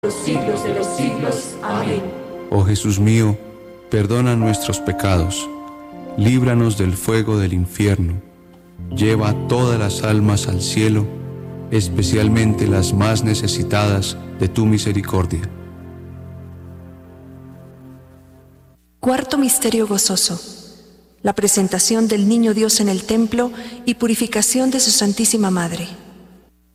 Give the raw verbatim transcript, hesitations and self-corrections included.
los siglos de los siglos. Amén. Oh Jesús mío, perdona nuestros pecados, líbranos del fuego del infierno, lleva a todas las almas al cielo, especialmente las más necesitadas de tu misericordia. Cuarto misterio gozoso: la presentación del Niño Dios en el templo y purificación de su Santísima Madre.